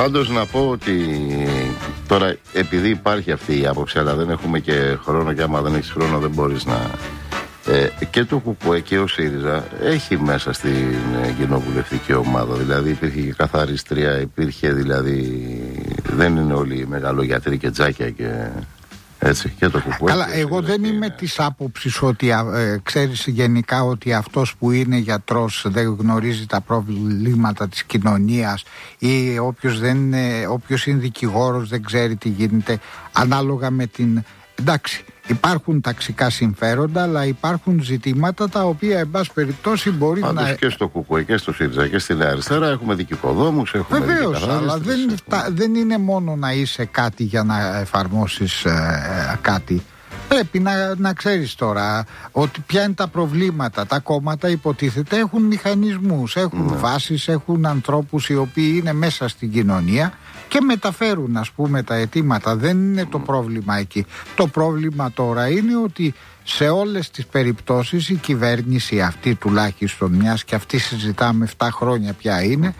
Πάντως να πω ότι τώρα, επειδή υπάρχει αυτή η άποψη, αλλά δεν έχουμε και χρόνο, και άμα δεν έχεις χρόνο δεν μπορείς να... και το ΚΚΕ και ο ΣΥΡΙΖΑ έχει μέσα στην κοινοβουλευτική ομάδα. Δηλαδή υπήρχε και καθαρίστρια, υπήρχε δηλαδή... Δεν είναι όλοι μεγαλογιατροί και τζάκια και... Έτσι, και το ΚΚΕ. Καλά, εγώ δεν είμαι της άποψης ότι ξέρεις γενικά ότι αυτός που είναι γιατρός δεν γνωρίζει τα προβλήματα της κοινωνίας, ή όποιος είναι δικηγόρος δεν ξέρει τι γίνεται, ανάλογα με την... Εντάξει, υπάρχουν ταξικά συμφέροντα, αλλά υπάρχουν ζητήματα τα οποία εν πάση περιπτώσει μπορεί πάντως να... και στο ΚΚΕ και στο ΣΥΡΙΖΑ και στη Νέα Αριστερά έχουμε δικηγοδόμους, έχουμε... Βεβαίως, αλλά δεν είναι μόνο να είσαι κάτι για να εφαρμόσεις κάτι. Πρέπει να ξέρεις τώρα ότι ποια είναι τα προβλήματα. Τα κόμματα υποτίθεται έχουν μηχανισμούς, έχουν βάσεις, έχουν ανθρώπους οι οποίοι είναι μέσα στην κοινωνία και μεταφέρουν, ας πούμε, τα αιτήματα. Δεν είναι το πρόβλημα εκεί. Το πρόβλημα τώρα είναι ότι σε όλες τις περιπτώσεις η κυβέρνηση αυτή, τουλάχιστον, μιας και αυτή συζητάμε 7 χρόνια πια είναι,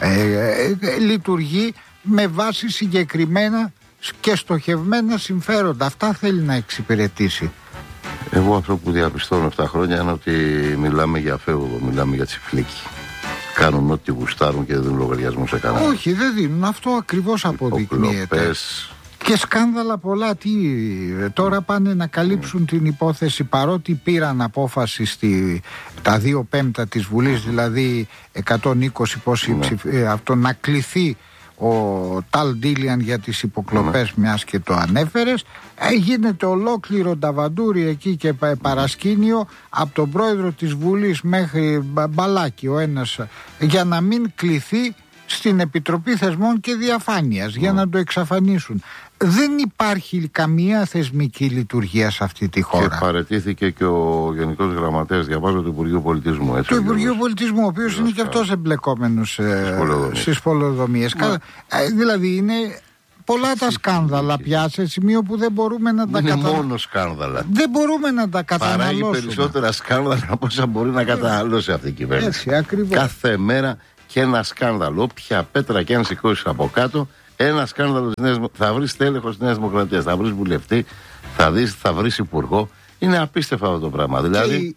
λειτουργεί με βάση συγκεκριμένα και στοχευμένα συμφέροντα. Αυτά θέλει να εξυπηρετήσει. Εγώ αυτό που διαπιστώνω 7 χρόνια είναι ότι μιλάμε για φεύγο, μιλάμε για τσιφλίκι. Κάνουν ό,τι γουστάρουν και δεν δίνουν λογαριασμό σε κανέναν. Όχι, δεν δίνουν. Αυτό ακριβώς αποδεικνύεται. Και σκάνδαλα πολλά. Τώρα πάνε να καλύψουν την υπόθεση, παρότι πήραν απόφαση τα 2/5 της Βουλής, δηλαδή 120 πόσοι αυτό, να κληθεί ο Ταλ Ντίλιαν για τις υποκλοπές, μιας και το ανέφερες. Γίνεται ολόκληρο νταβαντούρι εκεί και παρασκήνιο από τον πρόεδρο της Βουλής μέχρι μπαλάκι ο ένας, για να μην κληθεί στην Επιτροπή Θεσμών και Διαφάνειας, για να το εξαφανίσουν. Δεν υπάρχει καμία θεσμική λειτουργία σε αυτή τη χώρα. Και παραιτήθηκε και ο Γενικός Γραμματέας, διαβάζω, του Υπουργείου Πολιτισμού. Έτσι, του Υπουργείου Πολιτισμού, ο οποίος είναι και αυτός εμπλεκόμενος στις πολεοδομίες. Δηλαδή είναι πολλά τα σκάνδαλα πια, σε σημείο που δεν μπορούμε να τα καταναλώσουμε. Είναι μόνο σκάνδαλα. Δεν μπορούμε να τα καταναλώσουμε. Παράγει περισσότερα σκάνδαλα από όσα μπορεί να καταναλώσει αυτή η κυβέρνηση. Έτσι, ακριβώς. Κάθε μέρα και ένα σκάνδαλο. Όποια πέτρα και αν σηκώσει από κάτω, ένα σκάνδαλο. Θα βρει τέλεχος της Νέας Δημοκρατίας, θα βρει βουλευτή, θα βρει υπουργό. Είναι απίστευτο αυτό το πράγμα. Δηλαδή.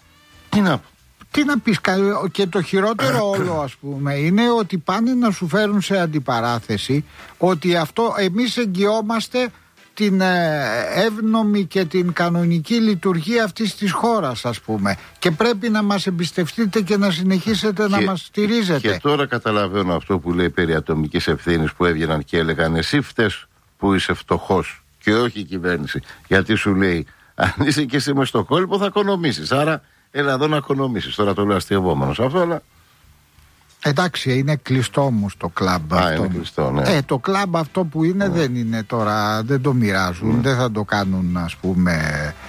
Τι να πεις, και το χειρότερο όλο, ας πούμε, είναι ότι πάνε να σου φέρουν σε αντιπαράθεση ότι αυτό εμείς εγγυόμαστε την εύνομη και την κανονική λειτουργία αυτής της χώρας, ας πούμε, και πρέπει να μας εμπιστευτείτε και να συνεχίσετε να μας στηρίζετε. Και τώρα καταλαβαίνω αυτό που λέει περί ατομικής ευθύνης, που έβγαιναν και έλεγαν εσύ φταίς που είσαι φτωχός και όχι η κυβέρνηση, γιατί σου λέει αν είσαι και εσύ μες στο κόλπο θα οικονομήσεις, άρα έλα εδώ να οικονομήσεις. Τώρα το λέω αστειευόμενος αυτό, αλλά... Εντάξει, είναι κλειστό όμως το κλαμπ αυτό. Είναι κλειστό, ναι. Το κλαμπ αυτό που είναι δεν είναι τώρα, δεν το μοιράζουν, δεν θα το κάνουν, ας πούμε,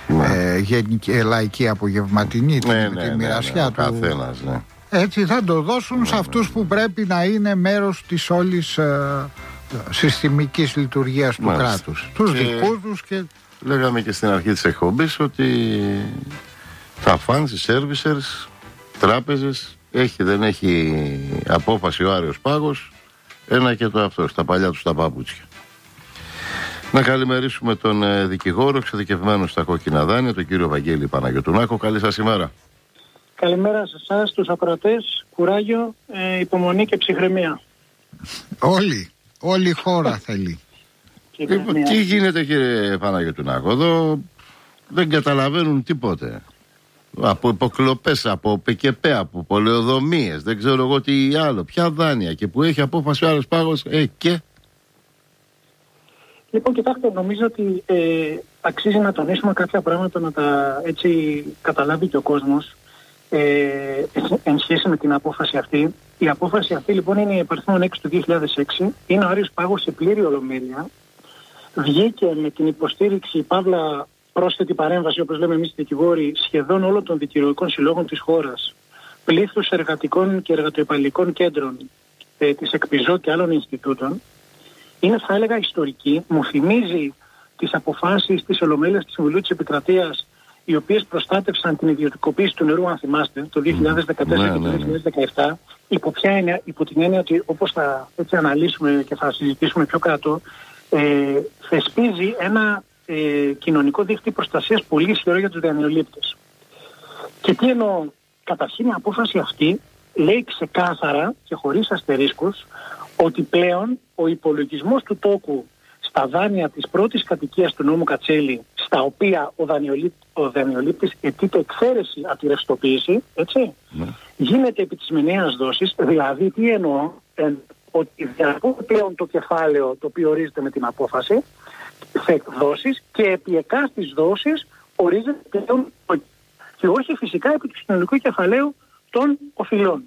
λαϊκή απογευματινή, τη μοιρασιά του. Καθένας, ναι. Έτσι θα το δώσουν σε αυτούς που πρέπει να είναι μέρος της όλης συστημικής λειτουργίας του κράτους. Τους δικούς τους και... Λέγαμε και στην αρχή της εκπομπής ότι τα φανς, οι servicers, τράπεζες, δεν έχει απόφαση ο Άριος Πάγος, ένα και το αυτό, στα παλιά του τα παπούτσια. Να καλημερίσουμε τον δικηγόρο, εξειδικευμένο στα κόκκινα δάνεια, τον κύριο Βαγγέλη Παναγιωτουνάκο. Καλή σας ημέρα. Καλημέρα σε εσάς, τους ακροατές, κουράγιο, υπομονή και ψυχραιμία. Όλη η χώρα θέλει. Τι γίνεται, κύριε Παναγιωτουνάκο? Εδώ δεν καταλαβαίνουν τίποτε. Από υποκλοπές, από ΠΚΠ, από πολεοδομίες, δεν ξέρω εγώ τι άλλο, ποια δάνεια, και που έχει απόφαση ο Άριος Πάγος και... Λοιπόν, κοιτάξτε, νομίζω ότι αξίζει να τονίσουμε κάποια πράγματα, να τα έτσι καταλάβει και ο κόσμος εν σχέση με την απόφαση αυτή. Η απόφαση αυτή λοιπόν είναι η υπαριθμόν 6 του 2006, είναι ο Άριος Πάγος σε πλήρη ολομέλεια, βγήκε με την υποστήριξη παύλα πρόσθετη παρέμβαση, όπως λέμε εμείς οι δικηγόροι, σχεδόν όλων των δικηγορικών συλλόγων της χώρας, πλήθους εργατικών και εργατοεπαλληλικών κέντρων, της ΕΚΠΙΖΟ και άλλων Ινστιτούτων, είναι, θα έλεγα, ιστορική. Μου θυμίζει τις αποφάσεις της Ολομέλειας του Συμβουλίου της Επικρατείας, οι οποίες προστάτευσαν την ιδιωτικοποίηση του νερού, αν θυμάστε, το 2014 και το 2017, Υπό την έννοια ότι, όπως θα έτσι αναλύσουμε και θα συζητήσουμε πιο κάτω, θεσπίζει ένα κοινωνικό δίκτυο προστασίας πολύ ισχυρό για τους δανειολήπτες. Και τι εννοώ? Καταρχήν η απόφαση αυτή λέει ξεκάθαρα και χωρίς αστερίσκους ότι πλέον ο υπολογισμός του τόκου στα δάνεια της πρώτης κατοικίας του νόμου Κατσέλη, στα οποία ο δανειολήπτης αιτείται εξαίρεση από τη ρευστοποίηση, έτσι, γίνεται επί της μηνιαίας δόσης. Δηλαδή τι εννοώ? Ότι διαρκούν πλέον το κεφάλαιο το οποίο ορίζεται με την απόφαση σε δόσεις και επί εκάστης δόσης ορίζεται πλέον και όχι φυσικά επί του συνολικού κεφαλαίου των οφειλών.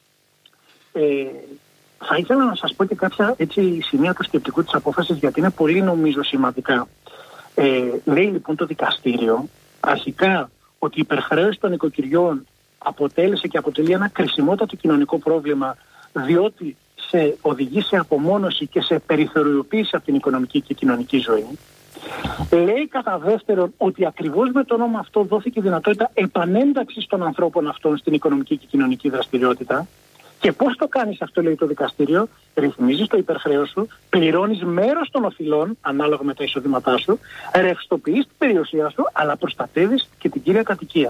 Θα ήθελα να σας πω και κάποια έτσι σημεία του σκεπτικού της απόφασης, γιατί είναι πολύ νομίζω σημαντικά. Λέει λοιπόν το δικαστήριο αρχικά ότι η υπερχρέωση των οικοκυριών αποτέλεσε και αποτελεί ένα κρισιμότατο κοινωνικό πρόβλημα, διότι σε οδηγεί σε απομόνωση και σε περιθωριοποίηση από την οικονομική και κοινωνική ζωή. Λέει κατά δεύτερον ότι ακριβώς με τον νόμο αυτό δόθηκε δυνατότητα επανένταξης των ανθρώπων αυτών στην οικονομική και κοινωνική δραστηριότητα. Και πώς το κάνεις αυτό, λέει το δικαστήριο? Ρυθμίζεις το υπερχρέος σου, πληρώνεις μέρος των οφειλών ανάλογα με τα εισοδήματά σου, ρευστοποιείς την περιουσία σου, αλλά προστατεύεις και την κύρια κατοικία.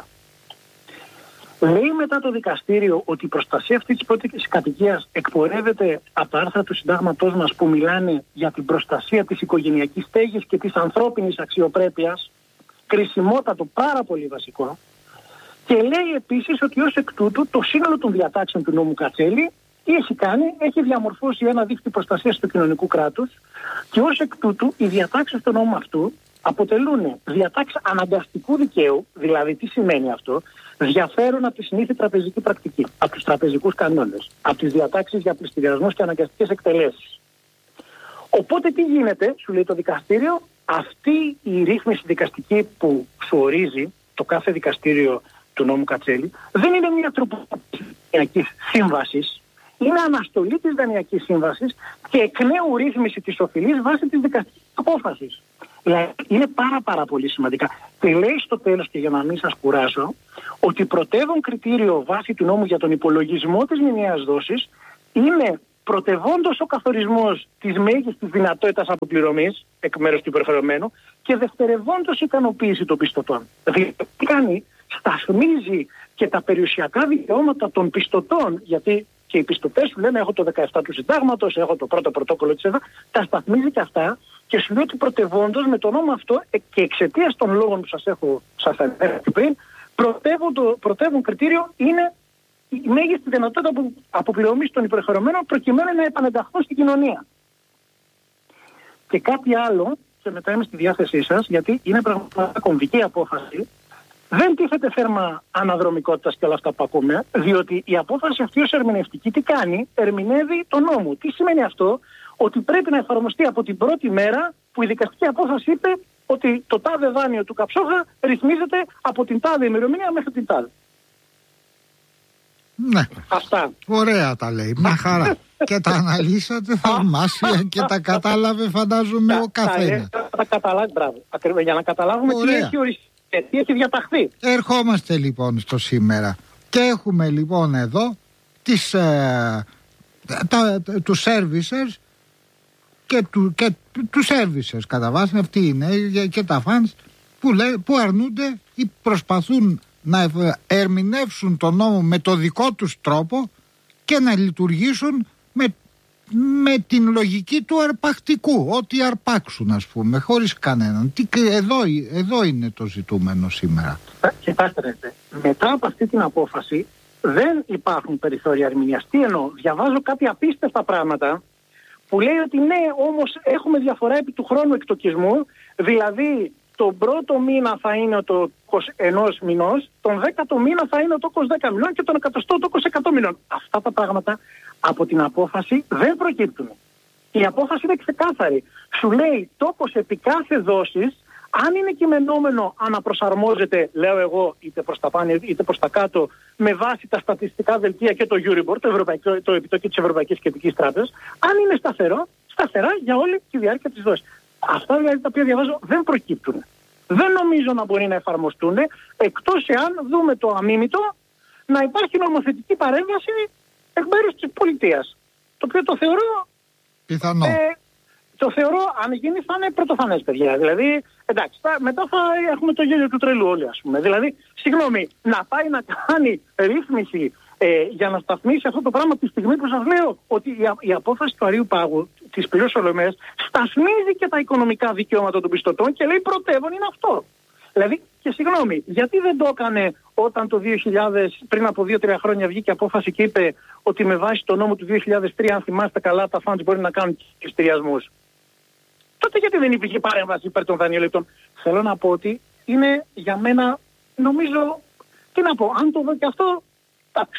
Λέει μετά το δικαστήριο ότι η προστασία αυτής της πρώτης κατοικίας εκπορεύεται από τα άρθρα του συντάγματός μας που μιλάνε για την προστασία της οικογενειακής στέγης και της ανθρώπινης αξιοπρέπειας, κρισιμότατο, πάρα πολύ βασικό. Και λέει επίσης ότι ως εκ τούτου το σύνολο των διατάξεων του νόμου Κατσέλη έχει διαμορφώσει ένα δίκτυο προστασίας του κοινωνικού κράτους και ως εκ τούτου οι διατάξεις του νόμου αυτού αποτελούν διατάξεις αναγκαστικού δικαίου. Δηλαδή τι σημαίνει αυτό? Διαφέρουν από τη συνήθη τραπεζική πρακτική, από τους τραπεζικούς κανόνες, από τις διατάξεις για πληστηριασμούς και αναγκαστικές εκτελέσεις. Οπότε τι γίνεται? Σου λέει το δικαστήριο, αυτή η ρύθμιση δικαστική που σου ορίζει το κάθε δικαστήριο του νόμου Κατσέλη δεν είναι μια τροποποιητική σύμβαση, είναι αναστολή της δανειακής σύμβασης και εκ νέου ρύθμιση της οφειλής βάσει της δικαστικής απόφασης. Δηλαδή είναι πάρα πολύ σημαντικά. Και λέει στο τέλος, και για να μην σας κουράσω, ότι πρωτεύον κριτήριο βάσει του νόμου για τον υπολογισμό της μηνιαίας δόσης είναι πρωτευόντος ο καθορισμός της μέγιστης δυνατότητας αποπληρωμής εκ μέρους του υπερχρεωμένου και δευτερευόντος ικανοποίηση των πιστωτών. Δηλαδή τι κάνει? Σταθμίζει και τα περιουσιακά δικαιώματα των πιστωτών, γιατί και οι πιστωτές σου λένε έχω το 17 του συντάγματος, έχω το πρώτο πρωτόκολλο της ΕΔΑ, τα σταθμίζει και αυτά και σου λέει ότι πρωτευόντως με το νόμο αυτό και εξαιτίας των λόγων που σας ανέφερα πριν, πρωτεύον κριτήριο είναι η μέγιστη δυνατότητα αποπληρωμής των υπερχρεωμένων προκειμένου να επανενταχθούν στην κοινωνία. Και κάτι άλλο, και μετά είμαι στη διάθεσή σας, γιατί είναι πραγματικά κομβική απόφαση. Δεν τίθεται θέμα αναδρομικότητας και όλα αυτά που ακούμε, διότι η απόφαση αυτή ως ερμηνευτική τι κάνει? Ερμηνεύει τον νόμο. Τι σημαίνει αυτό? Ότι πρέπει να εφαρμοστεί από την πρώτη μέρα που η δικαστική απόφαση είπε ότι το τάδε δάνειο του Καψόχα ρυθμίζεται από την τάδε ημερομηνία μέχρι την τάδε. Ναι. Αυτά. Ωραία τα λέει. Μια χαρά. Και τα αναλύσατε θαυμάσια και τα κατάλαβε, φαντάζομαι, ο καθένας. Τα καταλάβει, μπράβο. Ακριβώς, για να καταλάβουμε τι έχει οριστεί. Τι έχει διαταχθεί. Ερχόμαστε λοιπόν στο σήμερα και έχουμε λοιπόν εδώ τους servicers και τους servicers κατά βάση, αυτοί είναι και τα fans που αρνούνται ή προσπαθούν να ερμηνεύσουν τον νόμο με το δικό τους τρόπο και να λειτουργήσουν με την λογική του αρπακτικού, ό,τι αρπάξουν ας πούμε, χωρίς κανέναν. Εδώ είναι το ζητούμενο σήμερα. Κοιτάξτε, μετά από αυτή την απόφαση δεν υπάρχουν περιθώρια ερμηνείας. Τι εννοώ? Διαβάζω κάποια απίστευτα πράγματα που λέει ότι ναι, όμως έχουμε διαφορά επί του χρόνου εκτοκισμού, δηλαδή τον πρώτο μήνα θα είναι ο τόκος 1 μηνός, τον 10ο μήνα θα είναι ο τόκος 10 μηνών και τον 100ο τόκος 100 μηνών. Αυτά τα πράγματα από την απόφαση δεν προκύπτουν. Η απόφαση είναι ξεκάθαρη. Σου λέει τόκος επί κάθε δόσης, αν είναι κειμενόμενο αναπροσαρμόζεται, λέω εγώ, είτε προς τα πάνω είτε προς τα κάτω, με βάση τα στατιστικά δελτία και το Euribor, το επιτόκιο της Ευρωπαϊκής Κεντρικής Τράπεζας, αν είναι σταθερά για όλη τη διάρκεια της δόσης. Αυτά δηλαδή τα οποία διαβάζω δεν προκύπτουν. Δεν νομίζω να μπορεί να εφαρμοστούν, εκτός εάν δούμε το αμίμητο να υπάρχει νομοθετική παρέμβαση εκ μέρους της πολιτείας. Το οποίο το θεωρώ πιθανό. Το θεωρώ, αν γίνει, θα είναι πρωτοφανές, παιδιά. Δηλαδή, εντάξει, μετά θα έχουμε το γέλιο του τρελού όλοι, ας πούμε. Δηλαδή, συγγνώμη, να πάει να κάνει ρύθμιση για να σταθμίσει αυτό το πράγμα τη στιγμή που σας λέω ότι η απόφαση του Αρείου Πάγου, της πλήρους Ολομέλειας, σταθμίζει και τα οικονομικά δικαιώματα των πιστωτών και λέει πρωτεύον είναι αυτό. Δηλαδή, και συγγνώμη, γιατί δεν το έκανε όταν το 2000, πριν από 2-3 χρόνια βγήκε απόφαση και είπε ότι με βάση το νόμο του 2003, αν θυμάστε καλά, τα funds μπορεί να κάνουν πληστηριασμούς. Τότε γιατί δεν υπήρχε παρέμβαση υπέρ των δανειοληπτών? Θέλω να πω ότι είναι για μένα, νομίζω, τι να πω, αν το δω και αυτό, εντάξει,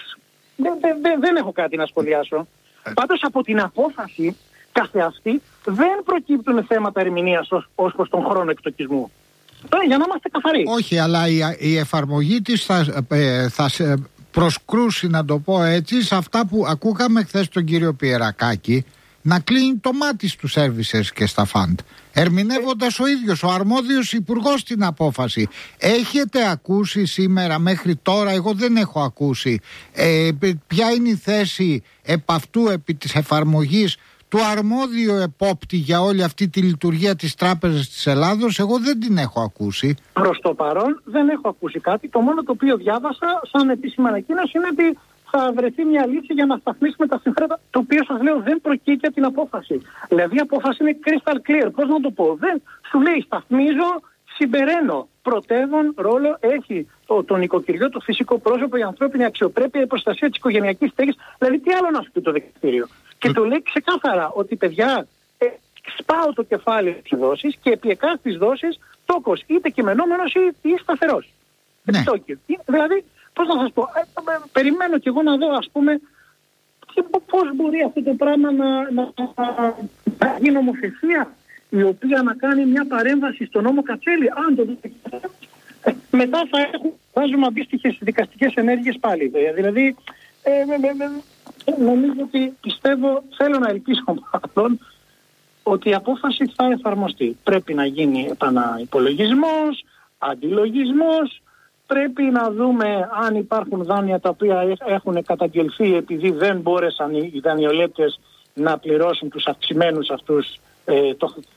δεν έχω κάτι να σχολιάσω. Πάντως από την απόφαση καθεαυτή δεν προκύπτουν θέματα ερμηνείας ως προς τον χρόνο εκτοκισμού. Τώρα, για να είμαστε καθαροί. Όχι, αλλά η εφαρμογή της θα προσκρούσει, να το πω έτσι, σε αυτά που ακούγαμε χθες τον κύριο Πιερακάκη, να κλείνει το μάτι στους services και στα φαντ, ερμηνεύοντας ο ίδιος ο αρμόδιος υπουργός την απόφαση. Έχετε ακούσει σήμερα μέχρι τώρα, εγώ δεν έχω ακούσει, ποια είναι η θέση επ' αυτού, επί της εφαρμογής του αρμόδιου επόπτη για όλη αυτή τη λειτουργία της Τράπεζας της Ελλάδος? Εγώ δεν την έχω ακούσει. Προς το παρόν δεν έχω ακούσει κάτι. Το μόνο το οποίο διάβασα σαν επίσημη ανακοίνωση είναι ότι θα βρεθεί μια λύση για να σταθμίσουμε τα συμφέροντα, το οποίο σας λέω δεν προκύπτει από την απόφαση. Δηλαδή η απόφαση είναι crystal clear. Πώς να το πω? Δεν σου λέει σταθμίζω, συμπεραίνω. Πρωτεύον ρόλο έχει το νοικοκυριό, το φυσικό πρόσωπο, η ανθρώπινη αξιοπρέπεια, η προστασία της οικογενειακής στέγης. Δηλαδή τι άλλο να σου πει το δικαστήριο? Και το λέει ξεκάθαρα ότι παιδιά, σπάω το κεφάλαιο της δόσης και επί εκάστης δόσης τόκος είτε κειμενόμενος ή σταθερός. Ναι. Δηλαδή, πώς να σας πω, περιμένω κι εγώ να δω, ας πούμε, πώς μπορεί αυτό το πράγμα να γίνει νομοθεσία η οποία να κάνει μια παρέμβαση στο νόμο Κατσέλη. Αν το δείτε, μετά θα βάζουμε αντίστοιχες δικαστικές ενέργειες πάλι. Δηλαδή, νομίζω ότι θέλω να ελπίσω μάλλον ότι η απόφαση θα εφαρμοστεί. Πρέπει να γίνει επαναυπολογισμός, αντιλογισμός, πρέπει να δούμε αν υπάρχουν δάνεια τα οποία έχουν καταγγελθεί επειδή δεν μπόρεσαν οι δανειολέπτες να πληρώσουν τους αυξημένους αυτούς